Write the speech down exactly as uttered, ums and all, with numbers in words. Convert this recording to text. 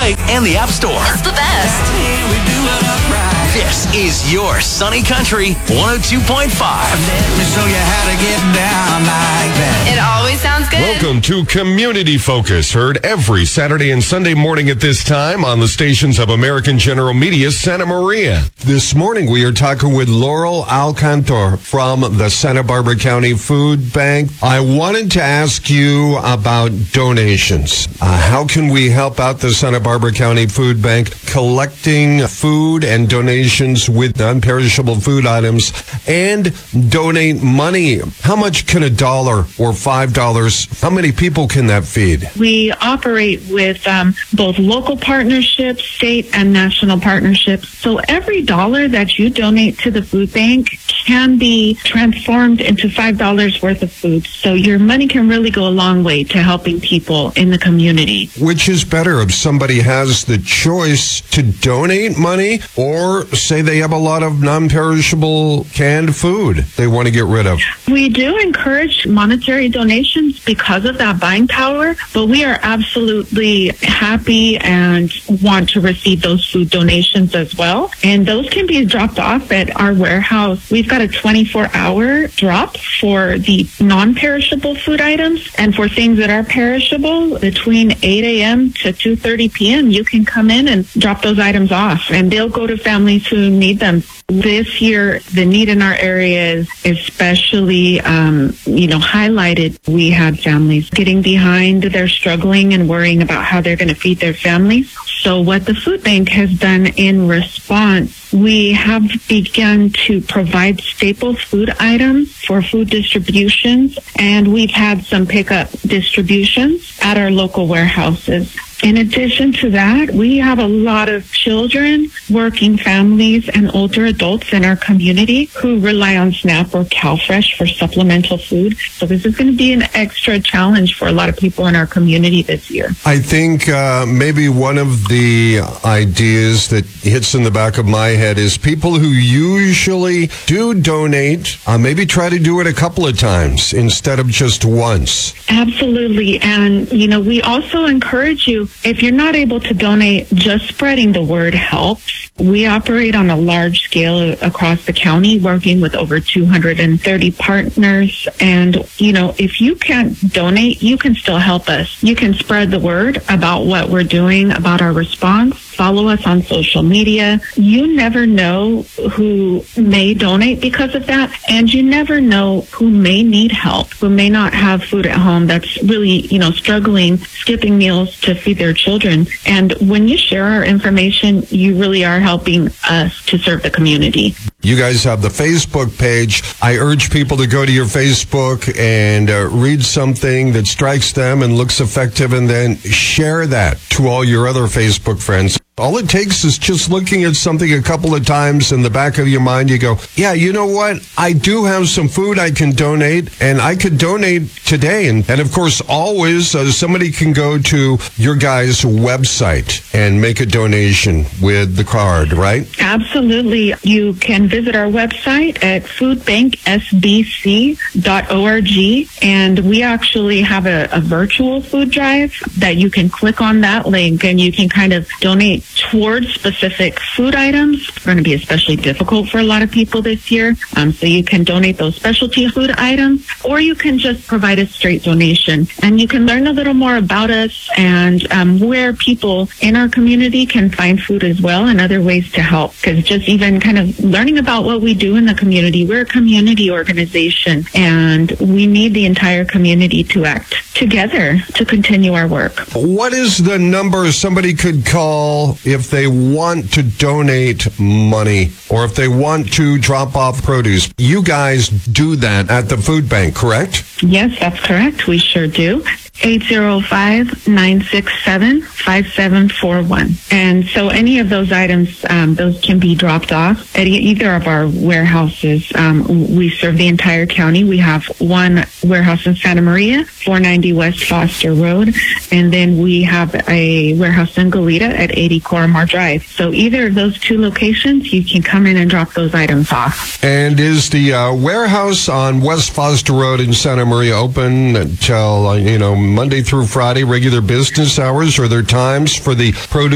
website and the App Store. It's the best. This is your Sunny Country one oh two point five. Let me show you how to get down like that. It always sounds good. Welcome to Community Focus, heard every Saturday and Sunday morning at this time on the stations of American General Media Santa Maria. This morning we are talking with Laurel Alcantor from the Santa Barbara County Food Bank. I wanted to ask you about donations. Uh, how can we help out the Santa Barbara County Food Bank collecting food and donations with non-perishable food items and donate money? How much can a dollar or five dollars, how many people can that feed? We operate with um, both local partnerships, state and national partnerships. So every dollar that you donate to the food bank can be transformed into five dollars worth of food. So your money can really go a long way to helping people in the community. Which is better, if somebody has the choice to donate money or say they have a lot of non-perishable canned food they want to get rid of? We do encourage monetary donations because of that buying power, but we are absolutely happy and want to receive those food donations as well. And those can be dropped off at our warehouse. We've got a twenty-four hour drop for the non-perishable food items, and for things that are perishable, between eight a.m. to two thirty p.m., you can come in and drop those items off, and they'll go to families who need them. This year, the need in our area is especially, um, you know, highlighted. We had families getting behind. They're struggling and worrying about how they're going to feed their families. So what the food bank has done in response, we have begun to provide staple food items for food distributions, and we've had some pickup distributions at our local warehouses. In addition to that, we have a lot of children, working families, and older adults in our community who rely on SNAP or CalFresh for supplemental food. So this is going to be an extra challenge for a lot of people in our community this year. I think uh, maybe one of the ideas that hits in the back of my head is people who usually do donate, uh, maybe try to do it a couple of times instead of just once. Absolutely. And, you know, we also encourage you, if you're not able to donate, just spreading the word helps. We operate on a large scale across the county, working with over two hundred thirty partners. And, you know, if you can't donate, you can still help us. You can spread the word about what we're doing, about our response. Follow us on social media. You never know who may donate because of that. And you never know who may need help, who may not have food at home, that's really, you know, struggling, skipping meals to feed their children. And when you share our information, you really are helping us to serve the community. You guys have the Facebook page. I urge people to go to your Facebook and uh, read something that strikes them and looks effective, and then share that to all your other Facebook friends. All it takes is just looking at something a couple of times in the back of your mind. You go, yeah, you know what? I do have some food I can donate, and I could donate today. And, and of course, always uh, somebody can go to your guys' website and make a donation with the card, right? Absolutely. You can visit our website at food bank s b c dot org, and we actually have a, a virtual food drive that you can click on that link and you can kind of donate towards specific food items. It's going to be especially difficult for a lot of people this year. Um, so you can donate those specialty food items, or you can just provide a straight donation. And you can learn a little more about us and um, where people in our community can find food as well, and other ways to help. Because just even kind of learning about what we do in the community, we're a community organization, and we need the entire community to act together to continue our work. What is the number somebody could call if they want to donate money or if they want to drop off produce? You guys do that at the food bank, correct? Yes, that's correct. We sure do. eight zero five, nine six seven, five seven four one. And so any of those items, um, those can be dropped off at e- either of our warehouses. Um, we serve the entire county. We have one warehouse in Santa Maria, four ninety West Foster Road, and then we have a warehouse in Goleta at eighty Coramar Drive. So either of those two locations, you can come in and drop those items off. And is the uh, warehouse on West Foster Road in Santa Maria open until, uh, you know, Monday through Friday, regular business hours? Are there times for the produce